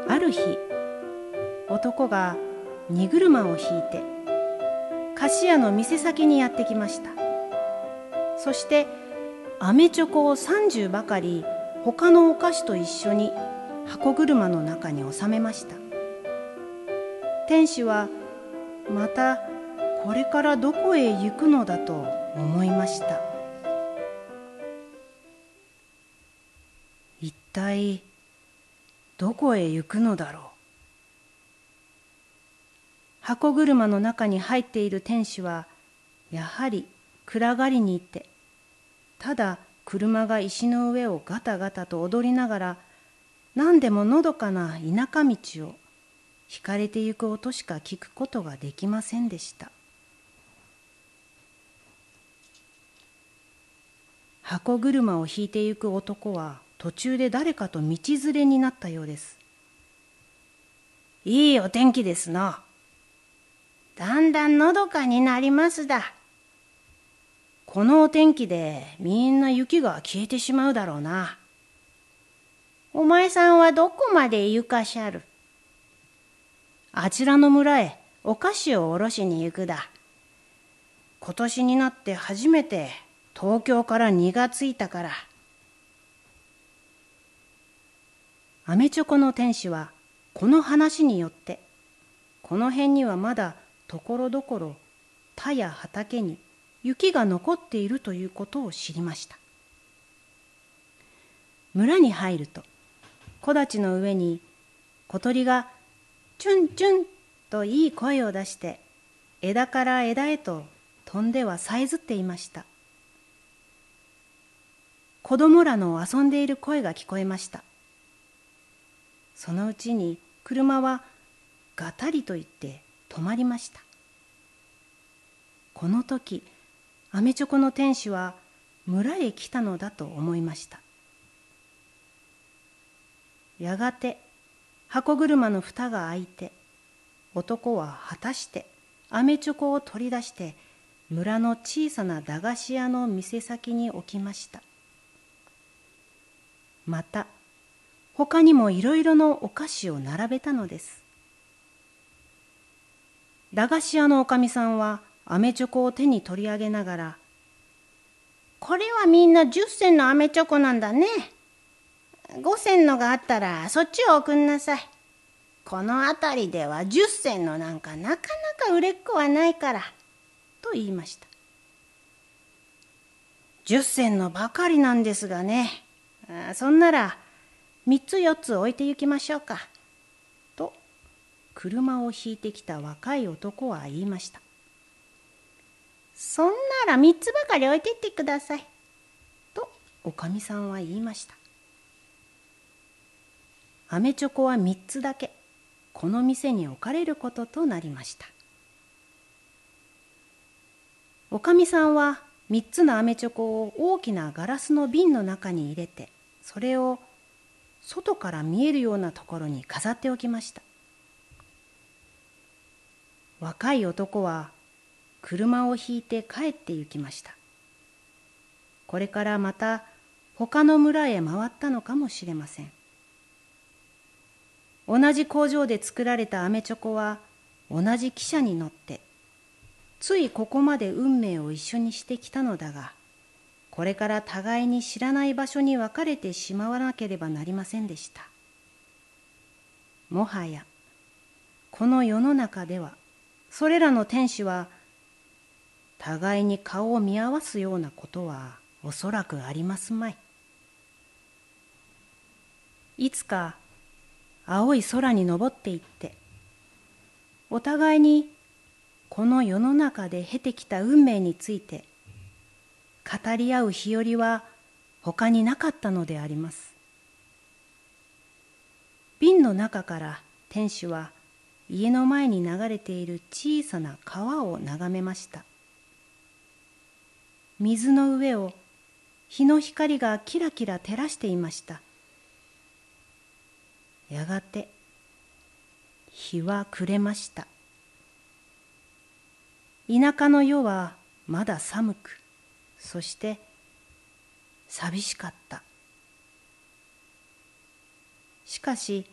ある日、男が荷車を引いて菓子屋の店先にやってきました。そして飴チョコを30ばかり他のお菓子と一緒に箱車の中に収めました。店主はまたこれからどこへ行くのだと思いました。一体どこへ行くのだろう。箱車の中に入っている店主はやはり暗がりにいて、ただ車が石の上をガタガタと踊りながら、何でものどかな田舎道を引かれてゆく音しか聞くことができませんでした。箱車を引いてゆく男は途中で誰かと道連れになったようです。いいお天気ですな。だんだんのどかになりますだ。このお天気でみんな雪が消えてしまうだろうな。お前さんはどこまで行かしゃる？あちらの村へお菓子をおろしに行くだ。今年になって初めて東京から荷がついたから。飴チョコの店主はこの話によって、この辺にはまだところどころ田や畑に雪が残っているということを知りました。村に入ると木立の上に小鳥がチュンチュンといい声を出して枝から枝へと飛んではさえずっていました。子供らの遊んでいる声が聞こえました。そのうちに車はガタリと言って止まりました。この時、飴チョコの店主は村へ来たのだと思いました。やがて箱車の蓋が開いて、男は果たして飴チョコを取り出して村の小さな駄菓子屋の店先に置きました。また他にもいろいろのお菓子を並べたのです。駄菓子屋のおかみさんは飴チョコを手に取り上げながら、これはみんな10銭の飴チョコなんだね。5銭のがあったらそっちを送んなさい。この辺りでは10銭のなんかなかなか売れっ子はないから、と言いました。10銭のばかりなんですがね。そんなら3つ4つ置いて行きましょうか。と車を引いてきた若い男は言いました。そんなら3つばかり置いていってください。とおかみさんは言いました。飴チョコは3つだけこの店に置かれることとなりました。おかみさんは3つの飴チョコを大きなガラスの瓶の中に入れて、それを外から見えるようなところに飾っておきました。若い男は車を引いて帰って行きました。これからまた他の村へ回ったのかもしれません。同じ工場で作られた飴チョコは同じ汽車に乗ってついここまで運命を一緒にしてきたのだが、これから互いに知らない場所に別れてしまわなければなりませんでした。もはやこの世の中ではそれらの天使は互いに顔を見合わすようなことはおそらくありますまい。いつか青い空に登っていってお互いにこの世の中で経てきた運命について語り合う日和は他になかったのであります。瓶の中から店主は家の前に流れている小さな川を眺めました。水の上を日の光がキラキラ照らしていました。やがて日は暮れました。田舎の夜はまだ寒く、そして寂しかった。しかし